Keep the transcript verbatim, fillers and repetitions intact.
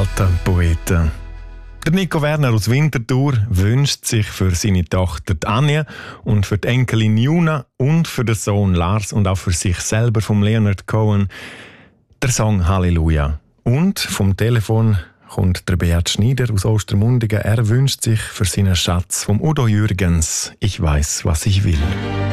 alter Poeten. Der Nico Werner aus Winterthur wünscht sich für seine Tochter Anja und für die Enkelin Juna und für den Sohn Lars und auch für sich selber vom Leonard Cohen der Song Halleluja. Und vom Telefon kommt der Beat Schneider aus Ostermundigen. Er wünscht sich für seinen Schatz vom Udo Jürgens Ich weiß, was ich will.